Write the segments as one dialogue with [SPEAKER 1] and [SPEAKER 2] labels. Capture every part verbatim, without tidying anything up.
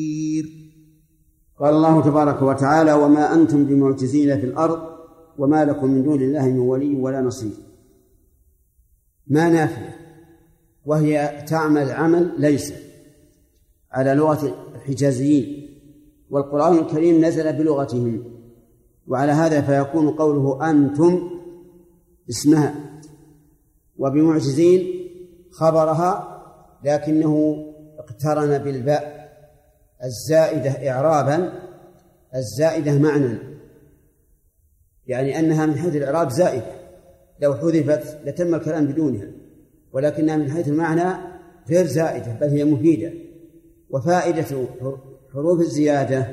[SPEAKER 1] قال الله تبارك وتعالى: وما أنتم بمعجزين في الأرض وما لكم من دون الله من ولي ولا نصير. ما نافية، وهي تعمل عمل ليس على لغة الحجازيين، والقرآن الكريم نزل بلغتهم، وعلى هذا فيكون قوله أنتم اسمها، وبمعجزين خبرها، لكنه اقترن بالباء الزائدة إعرابا، الزائدة معنى، يعني أنها من حيث الإعراب زائدة، لو حذفت لتم الكلام بدونها، ولكنها من حيث المعنى غير زائدة، بل هي مفيدة. وفائدة حروف الزيادة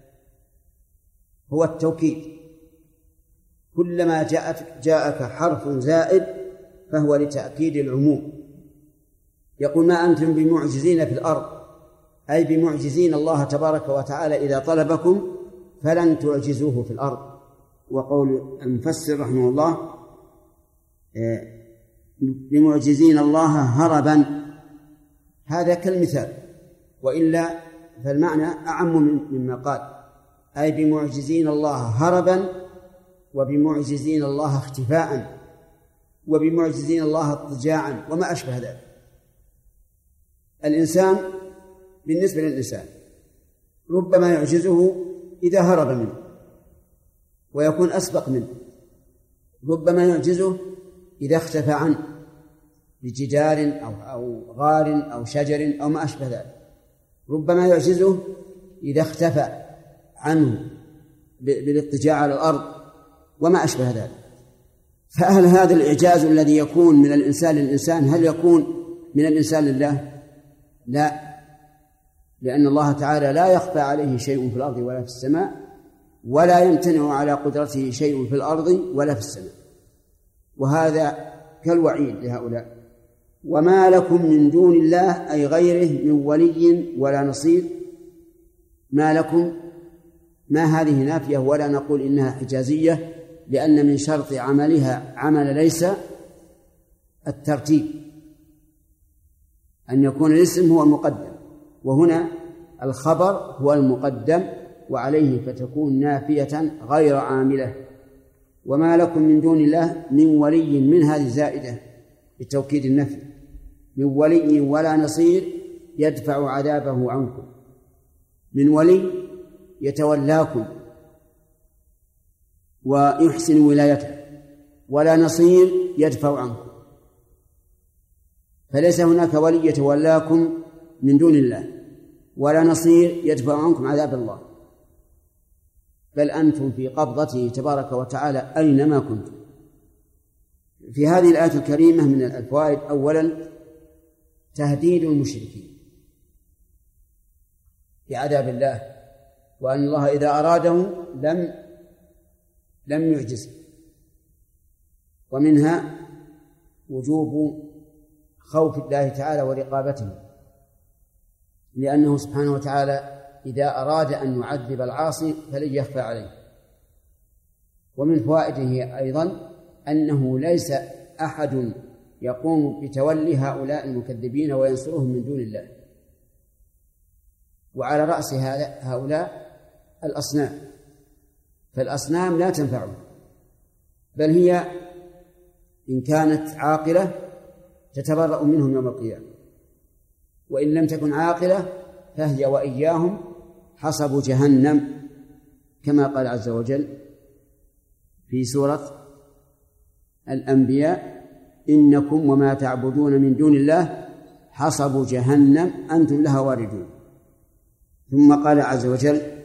[SPEAKER 1] هو التوكيد، كلما جاءت جاءك حرف زائد فهو لتأكيد العموم. يقول: ما أنتم بمعجزين في الأرض، أي بمعجزين الله تبارك وتعالى إذا طلبكم فلن تعجزوه في الأرض. وقول المفسر رحمه الله: بمعجزين الله هربا، هذا كالمثال، وإلا فالمعنى أعم مما قال، أي بمعجزين الله هربا، وبمعجزين الله اختفاء، وبمعجزين الله اضطجاعا، وما أشبه ذلك. الإنسان بالنسبة للإنسان ربما يعجزه إذا هرب منه ويكون أسبق منه، ربما يعجزه إذا اختفى عنه بجدار أو أو غار أو شجر أو ما أشبه ذلك، ربما يعجزه إذا اختفى عنه بالاضطجاع على الأرض وما أشبه ذلك. فهل هذا الإعجاز الذي يكون من الإنسان للإنسان هل يكون من الإنسان لله؟ لا، لأن الله تعالى لا يخفى عليه شيء في الأرض ولا في السماء، ولا يمتنع على قدرته شيء في الأرض ولا في السماء، وهذا كالوعيد لهؤلاء. وما لكم من دون الله أي غيره من ولي ولا نصير. ما لكم، ما هذه نافية، ولا نقول إنها حجازية، لأن من شرط عملها عمل ليس الترتيب، أن يكون الاسم هو المقدم، وهنا الخبر هو المقدم، وعليه فتكون نافية غير عاملة. وما لكم من دون الله من ولي، من هذه زائدة بتوكيد النفي، من ولي ولا نصير يدفع عذابه عنكم. من ولي يتولاكم ويحسن ولايته، ولا نصير يدفع عنكم، فليس هناك ولي يتولاكم من دون الله ولا نصير يدفع عنكم عذاب الله، بل أنتم في قبضته تبارك وتعالى أينما كنتم. في هذه الآية الكريمة من الفوائد: أولا تهديد المشركين بعذاب الله، وأن الله إذا أراده لم لم يعجزه. ومنها وجوب خوف الله تعالى ورقابته، لأنه سبحانه وتعالى إذا أراد أن يعذب العاصي فلن يخفى عليه. ومن فوائده أيضا أنه ليس أحد يقوم بتولي هؤلاء المكذبين وينصرهم من دون الله، وعلى رأس هؤلاء الأصنام، فالأصنام لا تنفعهم، بل هي إن كانت عاقلة تتبرأ منهم يوم القيامة، وإن لم تكن عاقلة فهي وإياهم حصب جهنم، كما قال عز وجل في سورة الأنبياء: إنكم وما تعبدون من دون الله حصب جهنم أنتم لها واردون. ثم قال عز وجل: